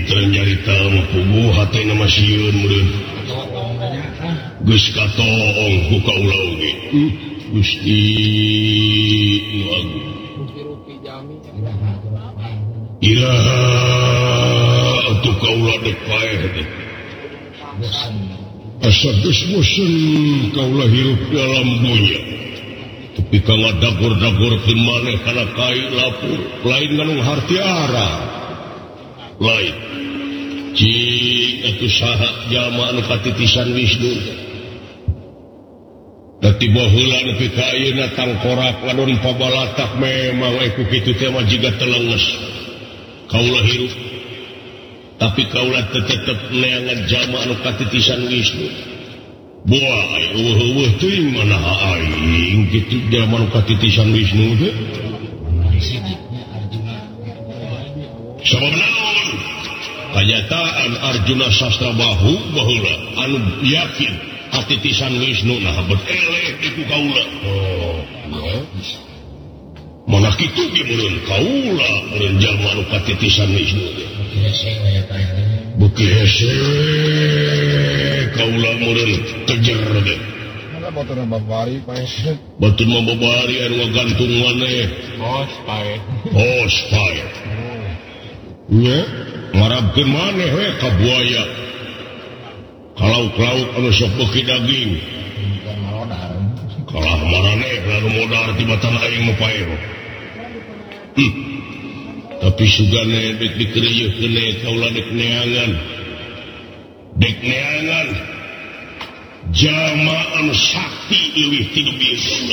ternyarita pugu hati nama siun murid Gus katong ku kaula oge Gusti nu agung iraha atuh kaula dek paeh teh asa geus bosen kaula hirup dalam dunya tapi kang dapur-dapur teu maneh kana kai lapur lain nganung hartiara lain cing atuh saha jalma anu katitisan Wisnu da tiba heula nepi ka ayeuna tangkorak ladon pabalatak memang ku kitu teh mah jiga telenges kaula hirup tapi kaula tetep neangan jalma anu katitisan Wisnu boa eueuh teuing manaha aing kitu jalma anu katitisan Wisnu teh sabab naon kenyataan Arjuna Sasrabahu baheula anu yakin katitisan Wisnu nah beteleh iku kaula mana kitu ge meureun kaula meureun jalma anu katitisan Wisnu beuki hese kaula meureun kejer ge batur mah babari anu ngagantung maneh hos pae nya ngarabkeun maneh we ka buaya kalau anu sok beuki daging kalah maraneh lalu modal di batang aing mah pae tapi sugane dek dikerieukeun kaula dek neangan jalma anu sakti leuwih ti dubieu